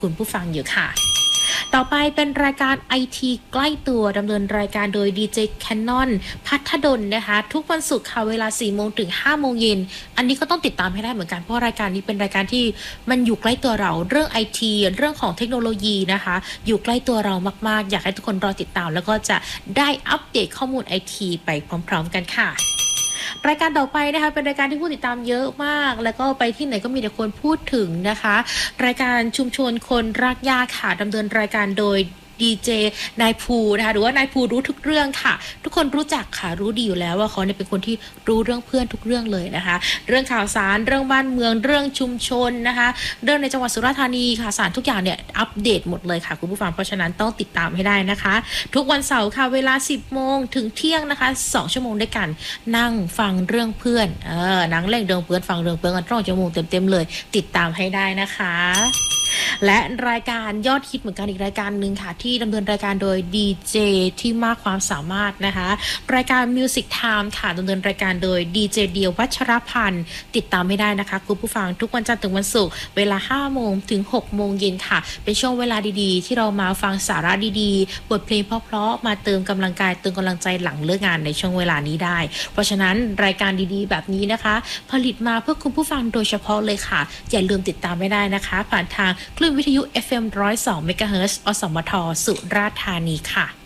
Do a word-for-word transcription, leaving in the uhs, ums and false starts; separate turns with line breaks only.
คุณผู้ฟังอยู่ค่ะต่อไปเป็นรายการ ไอ ที ใกล้ตัวดำเนินรายการโดยดีเจแคนนอนพัทดลนะคะทุกวันศุกร์ค่ะเวลาสี่โมงถึงห้าโมงเย็นอันนี้ก็ต้องติดตามให้ได้เหมือนกันเพราะรายการนี้เป็นรายการที่มันอยู่ใกล้ตัวเราเรื่อง ไอ ที เรื่องของเทคโนโลยีนะคะอยู่ใกล้ตัวเรามากๆอยากให้ทุกคนรอติดตามแล้วก็จะได้อัปเดตข้อมูล ไอ ที ไปพร้อมๆกันค่ะรายการต่อไปนะคะเป็นรายการที่ผู้ติดตามเยอะมากแล้วก็ไปที่ไหนก็มีแต่คนพูดถึงนะคะรายการชุมชนคนรักหญ้าค่ะดำเนินรายการโดยดีเจนายภูนะคะหรือว่านายภูรู้ทุกเรื่องค่ะทุกคนรู้จักค่ะรู้ดีอยู่แล้วว่าเขาเนี่ยเป็นคนที่รู้เรื่องเพื่อนทุกเรื่องเลยนะคะเรื่องข่าวสารเรื่องบ้านเมืองเรื่องชุมชนนะคะเรื่องในจังหวัดสุราษฎร์ธานีค่ะสารทุกอย่างเนี่ยอัปเดตหมดเลยค่ะคุณผู้ฟังเพราะฉะนั้นต้องติดตามให้ได้นะคะทุกวันเสาร์ค่ะเวลาสิบโมงถึงเที่ยงนะคะสองชั่วโมงด้วยกันนั่งฟังเรื่องเพื่อนเออนั่งเล่นเรื่องเพื่อนฟังเรื่องเพื่อนกันตรงชั่วโมงเต็มๆเลยติดตามให้ได้นะคะและรายการยอดฮิตเหมือนกันอีกรายการหนึ่งค่ะที่ดำเนินรายการโดยดีเจที่มากความสามารถนะคะรายการ Music Time ค่ะดำเนินรายการโดยดีเจเดียววัชรพันธ์ติดตามไม่ได้นะคะคุณผู้ฟังทุกวันจันทร์ถึงวันศุกร์เวลาห้าโมงถึงหกโมงเย็นค่ะเป็นช่วงเวลาดีๆที่เรามาฟังสาระดีๆบทเพลงเพราะๆมาเติมกำลังกายเติมกำลังใจหลังเลิกงานในช่วงเวลานี้ได้เพราะฉะนั้นรายการดีๆแบบนี้นะคะผลิตมาเพื่อคุณผู้ฟังโดยเฉพาะเลยค่ะอย่าลืมติดตามไม่ได้นะคะผ่านทางคลื่นวิทยุ เอฟ เอ็ม หนึ่งศูนย์สอง เมกะเฮิรตซ์ อสมท สุราษฎร์ธานีค่ะ